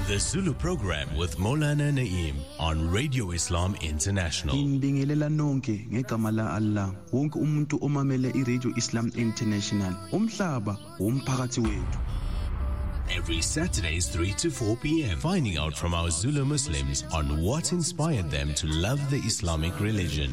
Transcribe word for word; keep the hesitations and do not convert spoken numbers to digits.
The Zulu program with Maulana Naeem on Radio Islam International. Ngibingelela nonke ngegama la Allah wonke umuntu omamele iRadio Islam International. Umhlaba umphakathi wethu. Every Saturdays three to four p.m. finding out from our Zulu Muslims on what inspired them to love the Islamic religion.